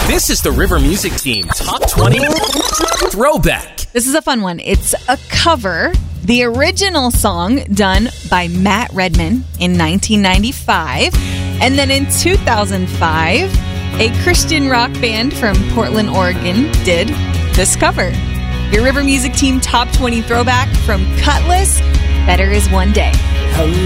This is the River Music Team Top 20 Throwback. This is a fun one. It's a cover. The original song done by Matt Redman in 1995. And then in 2005, a Christian rock band from Portland, Oregon did this cover. Your River Music Team Top 20 Throwback from Cutlass, Better Is One Day.